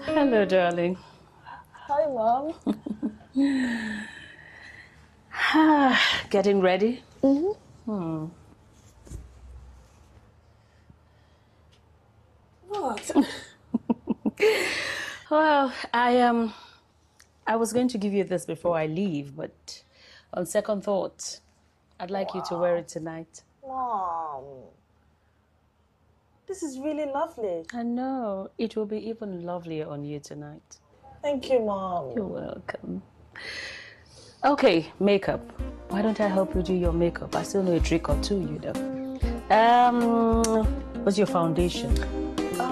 Hello, darling. Hi, Mom. Getting ready? What? Well, I was going to give you this before I leave, but on second thought, I'd like you to wear it tonight. Mom. This is really lovely. I know it will be even lovelier on you tonight. Thank you, Mom. You're welcome. Okay, makeup. Why don't I help you do your makeup? I still know a trick or two, you know. What's your foundation?